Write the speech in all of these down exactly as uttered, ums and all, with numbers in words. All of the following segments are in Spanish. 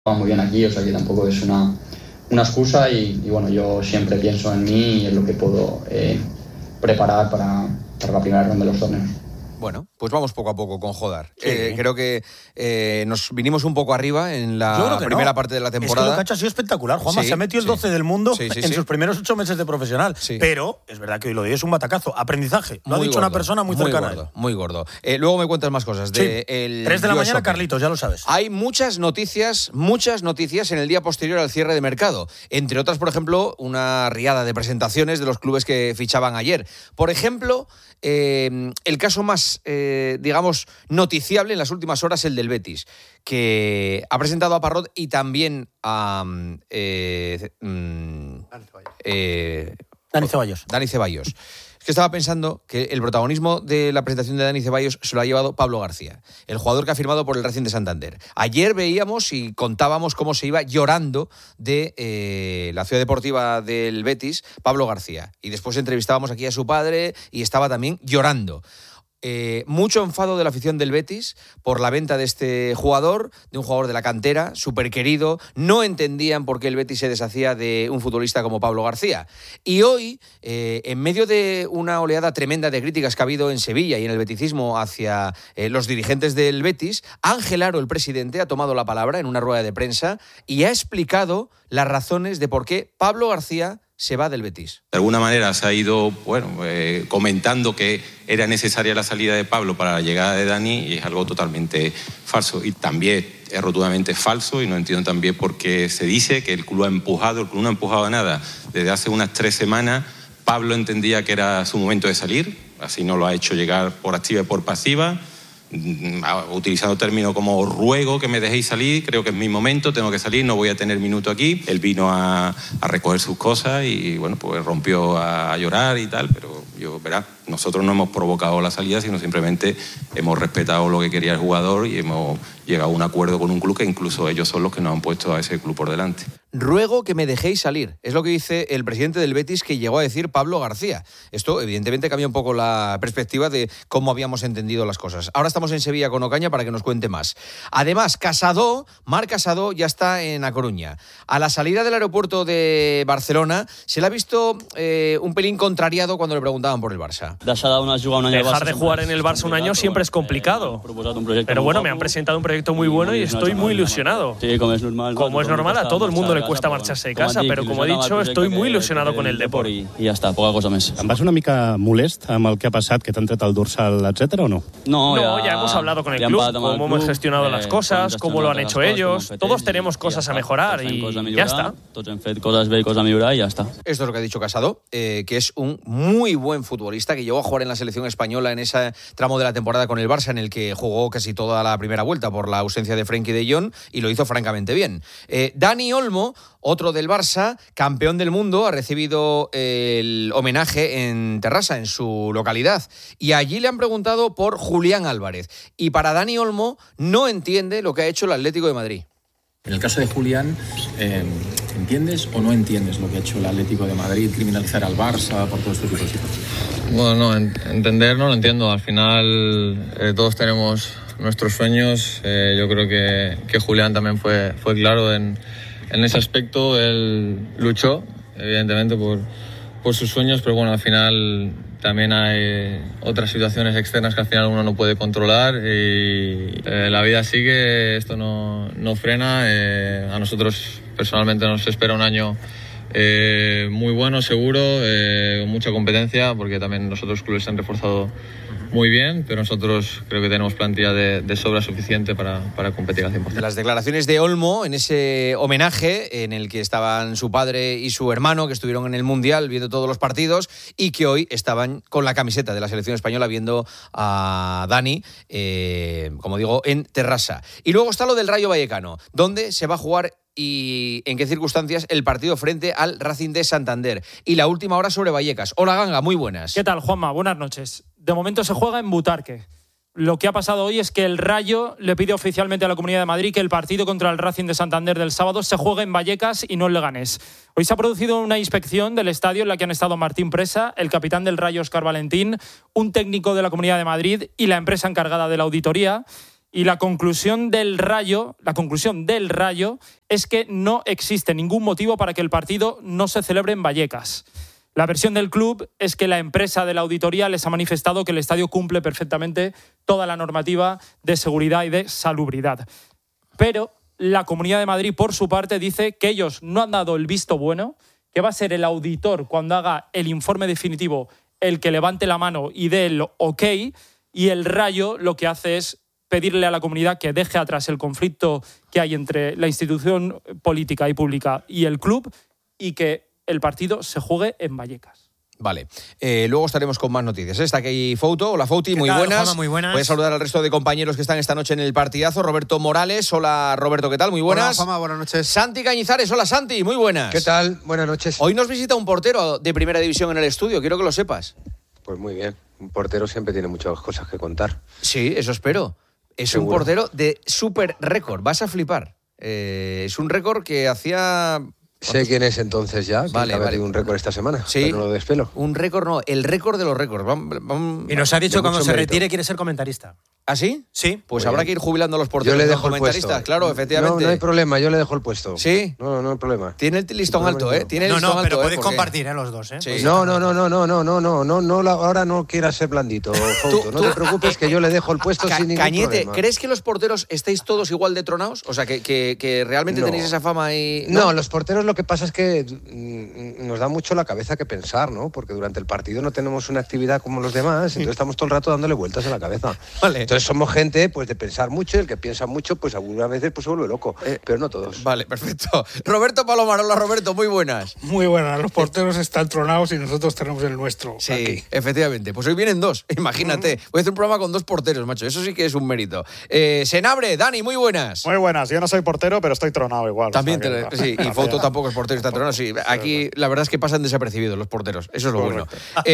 va muy bien aquí, o sea que tampoco es una, una excusa y, y bueno, yo siempre pienso en mí y en lo que puedo eh, preparar para, para la primera ronda de los torneos. Bueno, pues vamos poco a poco con Jodar. Sí. Eh, creo que eh, nos vinimos un poco arriba en la primera no. parte de la temporada. Es que lo que ha hecho ha sido espectacular. Juanma sí, se ha metido el doce sí. del mundo sí, sí, en sí. sus primeros ocho meses de profesional. Sí. Pero es verdad que hoy lo de hoy es un batacazo. Aprendizaje. Lo Muy ha dicho gordo, una persona muy cercana Muy gordo, a él. muy gordo. Eh, luego me cuentas más cosas. De Sí. el Tres de la U S mañana, Open. Carlitos, ya lo sabes. Hay muchas noticias, muchas noticias en el día posterior al cierre de mercado. Entre otras, por ejemplo, una riada de presentaciones de los clubes que fichaban ayer. Por ejemplo, eh, el caso más, eh, digamos, noticiable en las últimas horas, el del Betis, que ha presentado a Parrot y también a eh, eh, Dani Ceballos. Dani Ceballos. Es que estaba pensando que el protagonismo de la presentación de Dani Ceballos se lo ha llevado Pablo García, el jugador que ha firmado por el Racing de Santander. Ayer veíamos y contábamos cómo se iba llorando de eh, la ciudad deportiva del Betis, Pablo García. Y después entrevistábamos aquí a su padre y estaba también llorando. Eh, mucho enfado de la afición del Betis por la venta de este jugador, de un jugador de la cantera, súper querido. No entendían por qué el Betis se deshacía de un futbolista como Pablo García. Y hoy, eh, en medio de una oleada tremenda de críticas que ha habido en Sevilla y en el beticismo hacia eh, los dirigentes del Betis, Ángel Aro, el presidente, ha tomado la palabra en una rueda de prensa y ha explicado las razones de por qué Pablo García se va del Betis. De alguna manera se ha ido bueno, eh, comentando que era necesaria la salida de Pablo para la llegada de Dani y es algo totalmente falso. Y también es rotundamente falso y no entiendo también por qué se dice que el club ha empujado, el club no ha empujado nada. Desde hace unas tres semanas Pablo entendía que era su momento de salir, así no lo ha hecho llegar por activa y por pasiva. Utilizando términos como ruego que me dejéis salir, creo que es mi momento, tengo que salir, no voy a tener minuto aquí. Él vino a, a recoger sus cosas y bueno, pues rompió a, a llorar y tal, pero yo, verá, nosotros no hemos provocado la salida, sino simplemente hemos respetado lo que quería el jugador y hemos llegado a un acuerdo con un club que incluso ellos son los que nos han puesto a ese club por delante. Ruego que me dejéis salir. Es lo que dice el presidente del Betis, que llegó a decir Pablo García. Esto, evidentemente, cambia un poco la perspectiva de cómo habíamos entendido las cosas. Ahora estamos en Sevilla con Ocaña para que nos cuente más. Además, Casado, Marc Casado, ya está en A Coruña. A la salida del aeropuerto de Barcelona, se le ha visto eh, un pelín contrariado cuando le preguntaban por el Barça. Dejar de jugar en el Barça un año siempre es complicado. Pero bueno, me han presentado un proyecto muy bueno y estoy muy ilusionado. Como es normal, a todo el mundo le cuesta marxarse de casa, pero como he dicho, estoy muy ilusionado con el deporte. I ja està, poca cosa més. Em vas una mica molest amb el que ha passat, que t'han tret el dorsal, etcétera, o no? No, ya hemos hablado con el club, cómo hemos gestionado las cosas, cómo lo han hecho ellos. Todos tenemos cosas a mejorar y ya está. Tots hem fet coses bé i coses a millorar i ja està. Esto es lo que ha dicho Casado, eh, que es un muy buen futbolista, que llegó a jugar en la selección española en ese tramo de la temporada con el Barça, en el que jugó casi toda la primera vuelta por la ausencia de Frenkie de Jong, y lo hizo francamente bien. Eh, Dani Olmo, otro del Barça, campeón del mundo, ha recibido el homenaje en Terrassa, en su localidad, y allí le han preguntado por Julián Álvarez. Y para Dani Olmo no entiende lo que ha hecho el Atlético de Madrid. En el caso de Julián, eh, ¿entiendes o no entiendes lo que ha hecho el Atlético de Madrid, criminalizar al Barça por todo este tipo de situaciones? Bueno, no, entender no lo entiendo. Al final eh, todos tenemos nuestros sueños. Eh, yo creo que, que Julián también fue, fue claro en, en ese aspecto. Él luchó, evidentemente, por, por sus sueños, pero bueno, al final también hay otras situaciones externas que al final uno no puede controlar y eh, la vida sigue, esto no, no frena. Eh, a nosotros personalmente nos espera un año eh, muy bueno, seguro, eh, con mucha competencia, porque también los otros clubes se han reforzado muy bien, pero nosotros creo que tenemos plantilla de, de sobra suficiente para, para competir al cien por ciento. Las declaraciones de Olmo en ese homenaje en el que estaban su padre y su hermano, que estuvieron en el Mundial viendo todos los partidos y que hoy estaban con la camiseta de la selección española viendo a Dani, eh, como digo, en Terrassa. Y luego está lo del Rayo Vallecano, donde se va a jugar y en qué circunstancias el partido frente al Racing de Santander. Y la última hora sobre Vallecas. Hola, Ganga, muy buenas. ¿Qué tal, Juanma? Buenas noches. De momento se juega en Butarque. Lo que ha pasado hoy es que el Rayo le pide oficialmente a la Comunidad de Madrid que el partido contra el Racing de Santander del sábado se juegue en Vallecas y no en Leganés. Hoy se ha producido una inspección del estadio en la que han estado Martín Presa, el capitán del Rayo Óscar Valentín, un técnico de la Comunidad de Madrid y la empresa encargada de la auditoría. Y la conclusión del Rayo, la conclusión del Rayo es que no existe ningún motivo para que el partido no se celebre en Vallecas. La versión del club es que la empresa de la auditoría les ha manifestado que el estadio cumple perfectamente toda la normativa de seguridad y de salubridad. Pero la Comunidad de Madrid, por su parte, dice que ellos no han dado el visto bueno, que va a ser el auditor, cuando haga el informe definitivo, el que levante la mano y dé el ok, y el Rayo lo que hace es pedirle a la comunidad que deje atrás el conflicto que hay entre la institución política y pública y el club y que el partido se juegue en Vallecas. Vale, eh, luego estaremos con más noticias. Está aquí Fouto. Hola, Fouti, muy, buenas. muy buenas. Voy a saludar al resto de compañeros que están esta noche en el partidazo. Roberto Morales, hola Roberto, ¿qué tal? Muy buenas. Hola, Juanma, buenas noches. Santi Cañizares, hola Santi, muy buenas. ¿Qué tal? Buenas noches. Hoy nos visita un portero de Primera División en el estudio, quiero que lo sepas. Pues muy bien, un portero siempre tiene muchas cosas que contar. Sí, eso espero. Es Seguro. Un portero de súper récord, vas a flipar. Eh, es un récord que hacía... Sé quién es entonces ya, que vale, ha vale. batido un récord esta semana, sí, pero no lo despelo. Un récord no, el récord de los récords. Vamos, vamos, y nos ha dicho que cuando se mérito. retire quiere ser comentarista. ¿Ah, sí? Sí. Pues Muy habrá bien. que ir jubilando a los porteros. Yo le de dejo el comentaristas, puesto. claro, efectivamente. No, no hay problema, yo le dejo el puesto. ¿Sí? No, no hay problema. Tiene el listón alto, ¿eh? Tiene el No, listón no, alto, pero ¿eh? podéis Porque... compartir, ¿eh? Los dos, ¿eh? Sí. No, no, no, no, no, no, no, no, no, no, la- ahora no quieras ser blandito, Fouto. No te preocupes que yo le dejo el puesto Ca- sin ningún Cañete, problema. ¿crees que los porteros estáis todos igual de tronados? O sea, que, que, que realmente No. tenéis esa fama y... No, los porteros lo que pasa es que mm, nos da mucho la cabeza que pensar, ¿no? Porque durante el partido no tenemos una actividad como los demás, entonces estamos todo el rato dándole vueltas a la cabeza. Vale. Entonces somos gente pues de pensar mucho, el que piensa mucho pues algunas veces pues se vuelve loco, Eh, pero no todos. Vale, perfecto. Roberto Palomar, hola Roberto, muy buenas. Muy buenas, los porteros están tronados y nosotros tenemos el nuestro Sí, aquí. efectivamente. Pues hoy vienen dos, imagínate. Voy a hacer un programa con dos porteros, macho. Eso sí que es un mérito. Eh, Senabre, Dani, muy buenas. Muy buenas. Yo no soy portero, pero estoy tronado igual. También, o sea te- que- sí, y Fouto tampoco es portero, está tronado. Sí, aquí la verdad es que pasan desapercibidos los porteros. Eso es lo bueno.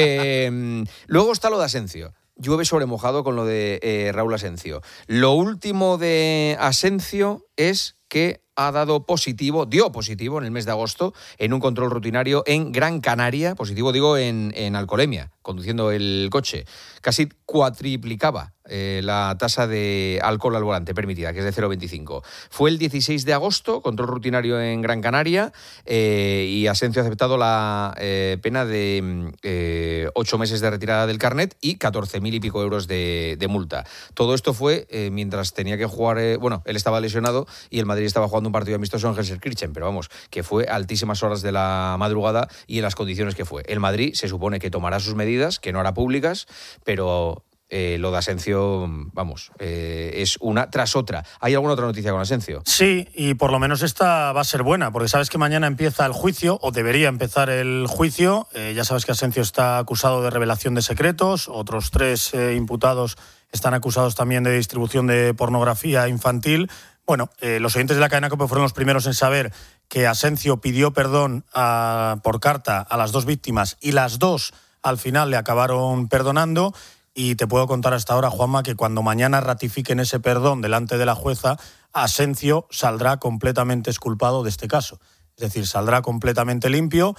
Eh, luego está lo de Asencio. Llueve sobre mojado con lo de eh, Raúl Asencio. Lo último de Asencio es que ha dado positivo, dio positivo en el mes de agosto en un control rutinario en Gran Canaria, positivo digo en, en alcoholemia, conduciendo el coche. Casi cuatriplicaba eh, la tasa de alcohol al volante permitida, que es de cero coma veinticinco. Fue el dieciséis de agosto, control rutinario en Gran Canaria, eh, y Asencio ha aceptado la eh, pena de eh, ocho meses de retirada del carnet y catorce mil y pico euros de, de multa. Todo esto fue eh, mientras tenía que jugar, eh, bueno, él estaba lesionado y el Madrid estaba jugando un partido amistoso en Gelsenkirchen, pero vamos, que fue a altísimas horas de la madrugada y en las condiciones que fue. El Madrid se supone que tomará sus medidas, que no hará públicas, pero eh, lo de Asencio, vamos, eh, es una tras otra. ¿Hay alguna otra noticia con Asencio? Sí, y por lo menos esta va a ser buena, porque sabes que mañana empieza el juicio, o debería empezar el juicio. Eh, ya sabes que Asencio está acusado de revelación de secretos, otros tres eh, imputados están acusados también de distribución de pornografía infantil. Bueno, eh, los oyentes de la cadena COPE fueron los primeros en saber que Asencio pidió perdón a, por carta a las dos víctimas y las dos al final le acabaron perdonando. Y te puedo contar hasta ahora, Juanma, que cuando mañana ratifiquen ese perdón delante de la jueza, Asencio saldrá completamente exculpado de este caso. Es decir, saldrá completamente limpio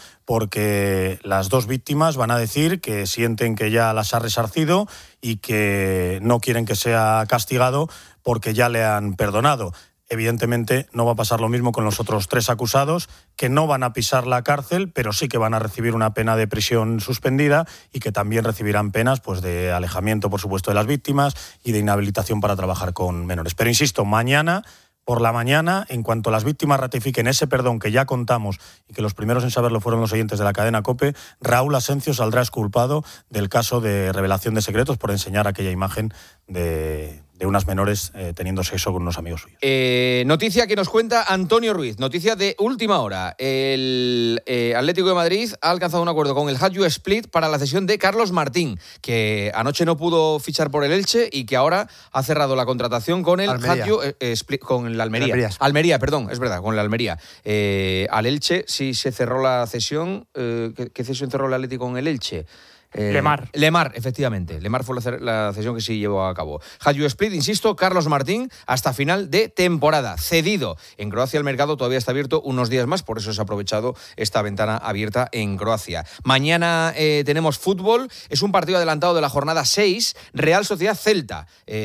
porque las dos víctimas van a decir que sienten que ya las ha resarcido y que no quieren que sea castigado porque ya le han perdonado. Evidentemente no va a pasar lo mismo con los otros tres acusados, que no van a pisar la cárcel, pero sí que van a recibir una pena de prisión suspendida y que también recibirán penas pues, de alejamiento, por supuesto, de las víctimas y de inhabilitación para trabajar con menores. Pero insisto, mañana, por la mañana, en cuanto las víctimas ratifiquen ese perdón que ya contamos y que los primeros en saberlo fueron los oyentes de la cadena COPE, Raúl Asencio saldrá exculpado del caso de revelación de secretos por enseñar aquella imagen de... de unas menores eh, teniendo sexo con unos amigos suyos. Eh, noticia que nos cuenta Antonio Ruiz, noticia de última hora. El eh, Atlético de Madrid ha alcanzado un acuerdo con el Hadju Split para la cesión de Carlos Martín, que anoche no pudo fichar por el Elche y que ahora ha cerrado la contratación con el Almería. Hadju eh, Split, con el Almería. Almería. Almería, perdón, es verdad, con el Almería. Eh, al Elche sí se cerró la cesión. Eh, ¿qué, ¿Qué cesión cerró el Atlético con el Elche? Eh, Lemar. Lemar, efectivamente. Lemar fue la, la cesión que sí llevó a cabo. Hadju Split, insisto, Carlos Martín, hasta final de temporada. Cedido. En Croacia el mercado todavía está abierto unos días más, por eso se ha aprovechado esta ventana abierta en Croacia. Mañana eh, tenemos fútbol. Es un partido adelantado de la jornada seis, Real Sociedad Celta.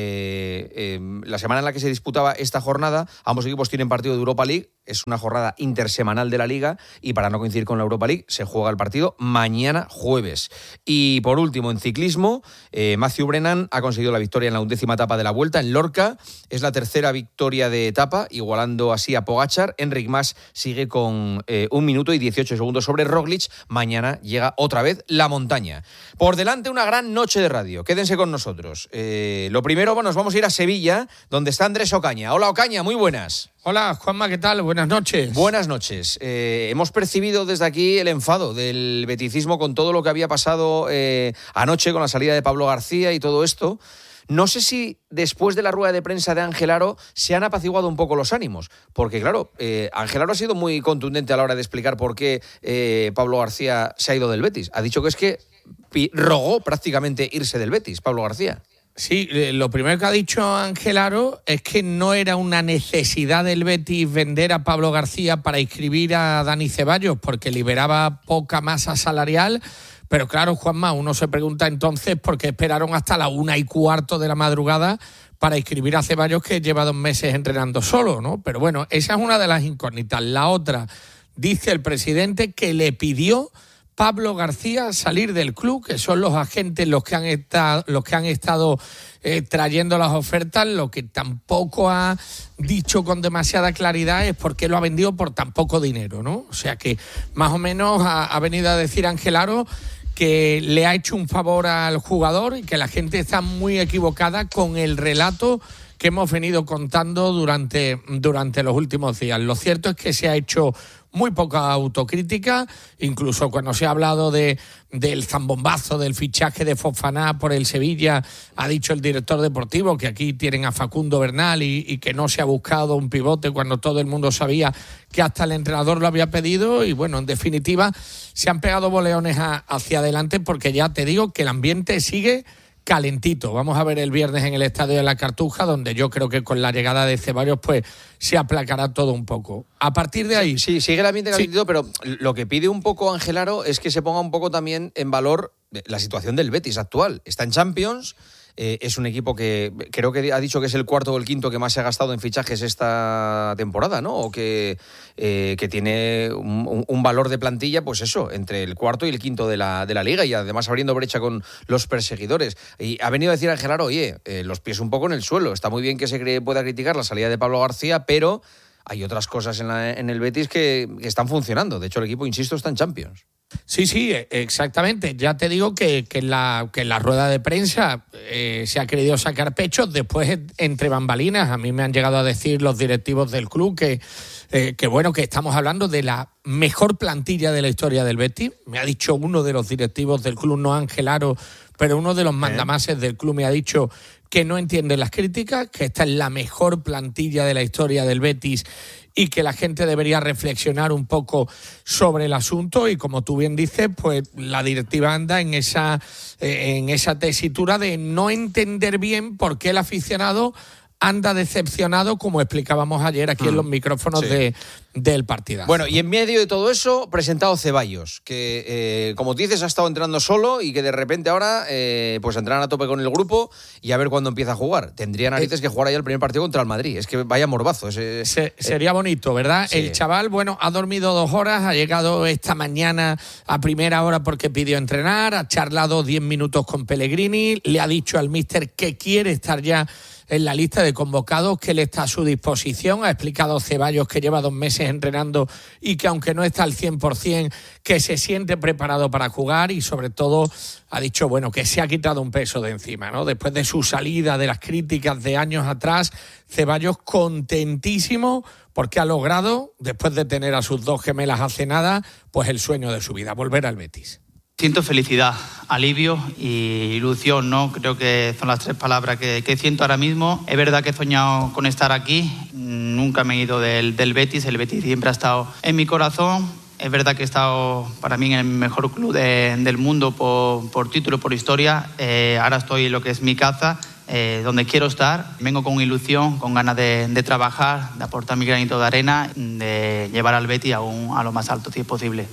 Eh, eh, la semana en la que se disputaba esta jornada, ambos equipos tienen partido de Europa League. Es una jornada intersemanal de la Liga y para no coincidir con la Europa League se juega el partido mañana jueves. Y por último, en ciclismo, eh, Matthew Brennan ha conseguido la victoria en la undécima etapa de la Vuelta en Lorca. Es la tercera victoria de etapa, igualando así a Pogačar. Enric Mas sigue con eh, un minuto y dieciocho segundos sobre Roglic. Mañana llega otra vez la montaña. Por delante una gran noche de radio. Quédense con nosotros. Eh, lo primero, bueno, nos vamos a ir a Sevilla, donde está Andrés Ocaña. Hola Ocaña, muy buenas. Hola, Juanma, ¿qué tal? Buenas noches. Buenas noches. Eh, hemos percibido desde aquí el enfado del beticismo con todo lo que había pasado eh, anoche con la salida de Pablo García y todo esto. No sé si después de la rueda de prensa de Ángel Aro se han apaciguado un poco los ánimos, porque claro, eh, Ángel Aro ha sido muy contundente a la hora de explicar por qué eh, Pablo García se ha ido del Betis. Ha dicho que es que rogó prácticamente irse del Betis, Pablo García. Sí, lo primero que ha dicho Ángel Aro es que no era una necesidad del Betis vender a Pablo García para inscribir a Dani Ceballos, porque liberaba poca masa salarial. Pero claro, Juanma, uno se pregunta entonces por qué esperaron hasta la una y cuarto de la madrugada para inscribir a Ceballos, que lleva dos meses entrenando solo, ¿no? Pero bueno, esa es una de las incógnitas. La otra, dice el presidente que le pidió Pablo García salir del club, que son los agentes los que han estado, los que han estado eh, trayendo las ofertas. Lo que tampoco ha dicho con demasiada claridad es por qué lo ha vendido por tan poco dinero, ¿no? O sea que más o menos ha, ha venido a decir Ángel Aro que le ha hecho un favor al jugador y que la gente está muy equivocada con el relato que hemos venido contando durante, durante los últimos días. Lo cierto es que se ha hecho muy poca autocrítica, incluso cuando se ha hablado de, del zambombazo, del fichaje de Fofana por el Sevilla, ha dicho el director deportivo que aquí tienen a Facundo Bernal y, y que no se ha buscado un pivote cuando todo el mundo sabía que hasta el entrenador lo había pedido. Y bueno, en definitiva, se han pegado boleones a, hacia adelante, porque ya te digo que el ambiente sigue calentito. Vamos a ver el viernes en el Estadio de la Cartuja, donde yo creo que con la llegada de Ceballos pues se aplacará todo un poco. A partir de ahí... Sí, sí sigue el ambiente calentito, sí. Pero lo que pide un poco Ángel Aro es que se ponga un poco también en valor la situación del Betis actual. Está en Champions... Eh, es un equipo que creo que ha dicho que es el cuarto o el quinto que más se ha gastado en fichajes esta temporada, ¿no? O que, eh, que tiene un, un valor de plantilla, pues eso, entre el cuarto y el quinto de la, de la Liga, y además abriendo brecha con los perseguidores. Y ha venido a decir Ángel Aro, oye, eh, los pies un poco en el suelo. Está muy bien que se cree, pueda criticar la salida de Pablo García, pero hay otras cosas en, la, en el Betis que, que están funcionando. De hecho, el equipo, insisto, está en Champions. Sí, sí, exactamente. Ya te digo que, que, en, la, que en la rueda de prensa eh, se ha querido sacar pecho. Después, entre bambalinas, a mí me han llegado a decir los directivos del club que, eh, que bueno, que estamos hablando de la mejor plantilla de la historia del Betis. Me ha dicho uno de los directivos del club, no Ángel Aro, pero uno de los mandamases del club me ha dicho que no entiende las críticas, que esta es la mejor plantilla de la historia del Betis y que la gente debería reflexionar un poco sobre el asunto. Y como tú bien dices, pues la directiva anda en esa, eh, en esa tesitura de no entender bien por qué el aficionado anda decepcionado, como explicábamos ayer aquí mm, en los micrófonos sí. de, del partidazo. Bueno, y en medio de todo eso, presentado Ceballos, que eh, como dices ha estado entrenando solo y que de repente ahora eh, pues entran a tope con el grupo y a ver cuándo empieza a jugar. Tendría narices eh, que jugar ya el primer partido contra el Madrid. Es que vaya morbazo. Ese, se, eh, sería bonito, ¿verdad? Sí. El chaval, bueno, ha dormido dos horas, ha llegado esta mañana a primera hora porque pidió entrenar, ha charlado diez minutos con Pellegrini, le ha dicho al míster que quiere estar ya en la lista de convocados, que él está a su disposición. Ha explicado Ceballos que lleva dos meses entrenando y que aunque no está al cien por ciento, que se siente preparado para jugar, y sobre todo ha dicho, bueno, que se ha quitado un peso de encima, ¿no? Después de su salida, de las críticas de años atrás, Ceballos contentísimo porque ha logrado, después de tener a sus dos gemelas hace nada, pues el sueño de su vida, volver al Betis. Siento felicidad, alivio y ilusión, ¿no? Creo que son las tres palabras que, que siento ahora mismo. Es verdad que he soñado con estar aquí, nunca me he ido del, del Betis, el Betis siempre ha estado en mi corazón, Es verdad que he estado para mí en el mejor club de, del mundo por, por título, por historia. Eh, ahora estoy en lo que es mi casa, eh, donde quiero estar. Vengo con ilusión, con ganas de, de trabajar, de aportar mi granito de arena, de llevar al Betis a, un, a lo más alto si es posible.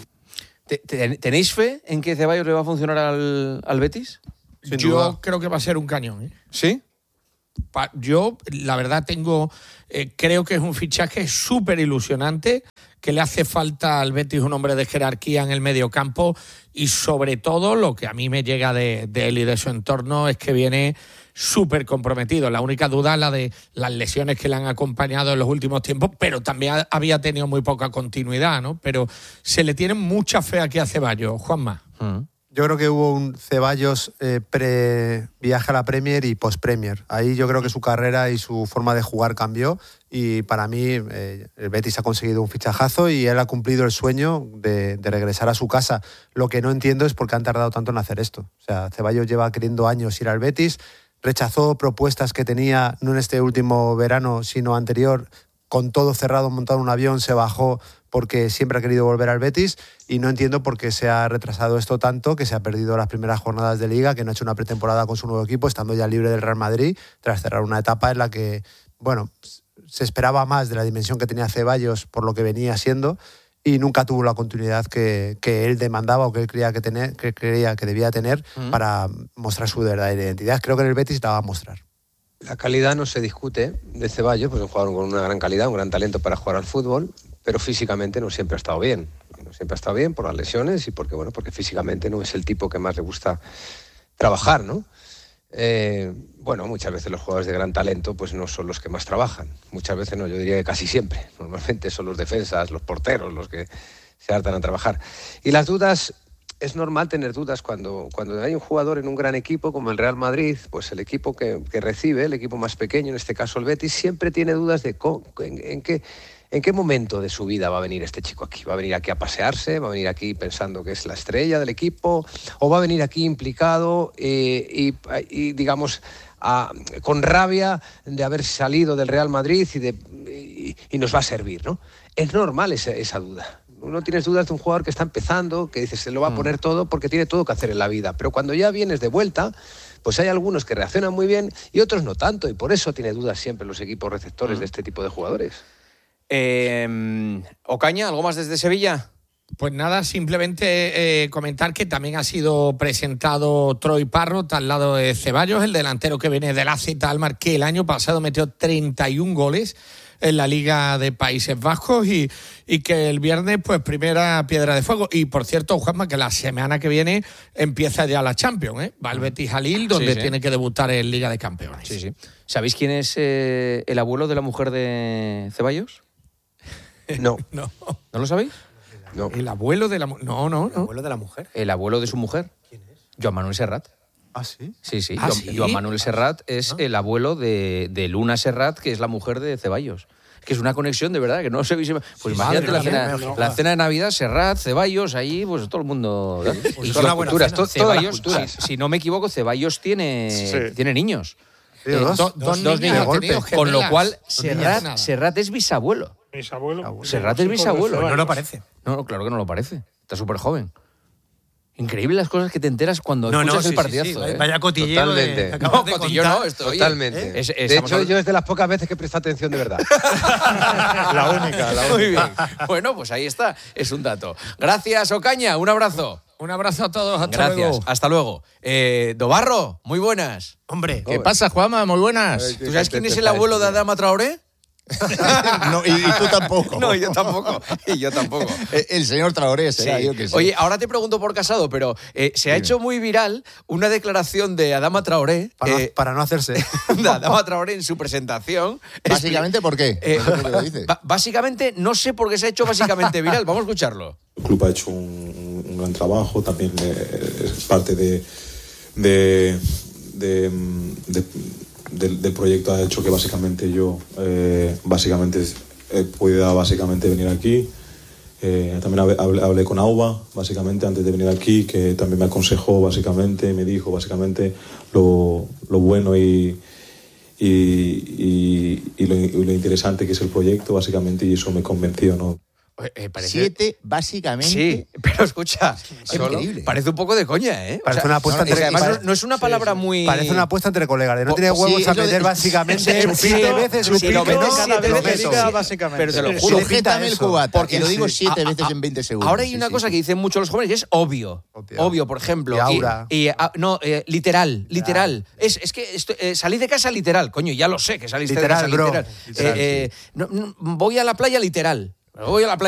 ¿Tenéis fe en que Ceballos le va a funcionar al, al Betis? Sin Yo duda. creo que va a ser un cañón. ¿eh? ¿Sí? Pa- yo, la verdad, tengo eh, creo que es un fichaje súper ilusionante, que le hace falta al Betis un hombre de jerarquía en el mediocampo y, sobre todo, lo que a mí me llega de, de él y de su entorno es que viene súper comprometido. La única duda es la de las lesiones que le han acompañado en los últimos tiempos, pero también ha, había tenido muy poca continuidad, ¿no? Pero se le tiene mucha fe aquí a Ceballos, Juanma. Mm. Yo creo que hubo un Ceballos eh, pre-viaje a la Premier y post-Premier. Ahí yo creo que su carrera y su forma de jugar cambió y para mí eh, el Betis ha conseguido un fichajazo y él ha cumplido el sueño de, de regresar a su casa. Lo que no entiendo es por qué han tardado tanto en hacer esto. O sea, Ceballos lleva queriendo años ir al Betis, rechazó propuestas que tenía no en este último verano, sino anterior, con todo cerrado, montado en un avión, se bajó porque siempre ha querido volver al Betis y no entiendo por qué se ha retrasado esto tanto, que se ha perdido las primeras jornadas de Liga, que no ha hecho una pretemporada con su nuevo equipo, estando ya libre del Real Madrid, tras cerrar una etapa en la que, bueno, se esperaba más de la dimensión que tenía Ceballos por lo que venía siendo y nunca tuvo la continuidad que, que él demandaba o que él creía que, tener, que creía que debía tener uh-huh. para mostrar su verdadera identidad. Creo que en el Betis la va a mostrar. La calidad no se discute de Ceballos, pues es un jugador con una gran calidad, un gran talento para jugar al fútbol, pero físicamente no siempre ha estado bien. No siempre ha estado bien por las lesiones y porque, bueno, porque físicamente no es el tipo que más le gusta trabajar, ¿no? Eh, bueno, muchas veces los jugadores de gran talento pues no son los que más trabajan. Muchas veces no, yo diría que casi siempre. Normalmente son los defensas, los porteros los que se hartan a trabajar. Y las dudas... Es normal tener dudas cuando, cuando hay un jugador en un gran equipo como el Real Madrid, pues el equipo que, que recibe, el equipo más pequeño, en este caso el Betis, siempre tiene dudas de cómo, en, en, qué, en qué momento de su vida va a venir este chico aquí. ¿Va a venir aquí a pasearse? ¿Va a venir aquí pensando que es la estrella del equipo? ¿O va a venir aquí implicado eh, y, y, digamos, a, con rabia de haber salido del Real Madrid y, de, y, y nos va a servir, ¿no? Es normal esa, esa duda. No tienes dudas de un jugador que está empezando, que dices se lo va a poner todo porque tiene todo que hacer en la vida. Pero cuando ya vienes de vuelta, pues hay algunos que reaccionan muy bien y otros no tanto. Y por eso tiene dudas siempre los equipos receptores mm. de este tipo de jugadores. Eh, Ocaña, ¿algo más desde Sevilla? Pues nada, simplemente eh, comentar que también ha sido presentado Troy Parrott al lado de Ceballos, el delantero que viene del A Z Alkmaar, que el año pasado metió treinta y un goles en la Liga de Países Bajos y, y que el viernes, pues, primera piedra de fuego. Y, por cierto, Juanma, que la semana que viene empieza ya la Champions, ¿eh? Va al Betis a Lille, donde sí, sí. tiene que debutar en Liga de Campeones. Sí, sí. ¿Sabéis quién es eh, el abuelo de la mujer de Ceballos? No. no. ¿No lo sabéis? No. ¿El abuelo de la mujer? No, no, no. ¿El abuelo de la mujer? El abuelo de su mujer. ¿Quién es? Joan Manuel Serrat. ¿Ah, sí? Sí, sí. ¿Ah, Joan, sí? Joan Manuel Serrat es ah. el abuelo de, de Luna Serrat, que es la mujer de Ceballos. Que es una conexión de verdad, que no sé. Pues sí, imagínate la cena, no, la cena de Navidad, Serrat, Ceballos, ahí, pues todo el mundo. ¿no? Pues y todas las culturas, to, Ceballos, todas las si, si no me equivoco, Ceballos tiene, sí. tiene niños. Sí, dos, eh, do, dos, dos niños, niños con lo cual Serrat, Serrat es bisabuelo. Bisabuelo. Serrat es bisabuelo. No lo parece. No, claro que no lo parece. Está súper joven. Increíble las cosas que te enteras cuando no, escuchas no, sí, el partidazo. Sí, sí. ¿eh? Vaya cotilleo. Totalmente. De, no, de cotilleo contar. no, esto, Totalmente. ¿Eh? Es, es, de hecho, yo es de las pocas veces que presto atención de verdad. la única, la única. Muy bien. Bueno, pues ahí está. Es un dato. Gracias, Ocaña. Un abrazo. Un abrazo a todos. Hasta Gracias. luego. Hasta luego. Eh, Dobarro, muy buenas. Hombre. ¿Qué pasa, Juanma? Muy buenas. ¿Tú sabes quién es el abuelo de Adama Traoré? no, y, y tú tampoco. No, yo tampoco. Y yo tampoco. El, el señor Traoré será, sí. yo que sé. Oye, ahora te pregunto por Casado, pero eh, se ha Dime. hecho muy viral una declaración de Adama Traoré. Para, eh, para no hacerse. De Adama Traoré en su presentación. ¿Básicamente por qué? Eh, ¿Por qué lo dices? Básicamente, no sé por qué se ha hecho básicamente viral. Vamos a escucharlo. El club ha hecho un, un gran trabajo, también eh, es parte de... de, de, de Del, del proyecto ha hecho que básicamente yo eh, básicamente eh, pueda básicamente venir aquí. Eh, también hablé, hablé con Auba básicamente antes de venir aquí, que también me aconsejó básicamente, me dijo básicamente lo, lo bueno y, y, y, y, lo, y lo interesante que es el proyecto básicamente, y eso me convenció, ¿no? Eh, parece... Siete, básicamente. Sí, pero escucha, es increíble. Parece un poco de coña, ¿eh? Parece o sea, una apuesta no, entre además pare... no es una palabra sí, sí. muy. Parece una apuesta entre colegas. De no tiene huevos sí, a meter de... básicamente Chupito, siete veces chupito, un pico, no, siete lo veces, meto, sí, básicamente. Pero te lo juro. Sujétame el cubata, porque lo digo sí. siete a, veces a, en veinte segundos. Ahora hay una sí, cosa sí. que dicen mucho los jóvenes y es obvio. Obvio, obvio por ejemplo. Y aura. Y, y, a, no, eh, literal, literal. Es, es que esto, eh, salí de casa literal. Coño, ya lo sé que saliste literal, de casa bro. literal. Literal, eh, sí. eh, no, no, voy a la playa literal. Voy a la playa.